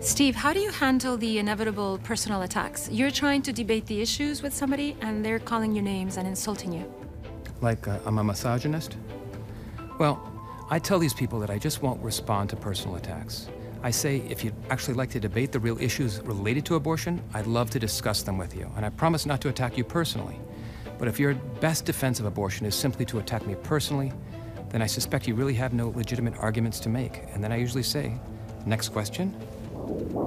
Steve, how do you handle the inevitable personal attacks? You're trying to debate the issues with somebody, and they're calling you names and insulting you. Like I'm a misogynist? Well, I tell these people that I just won't respond to personal attacks. I say, if you'd actually like to debate the real issues related to abortion, I'd love to discuss them with you, and I promise not to attack you personally. But if your best defense of abortion is simply to attack me personally, then I suspect you really have no legitimate arguments to make. And then I usually say, next question.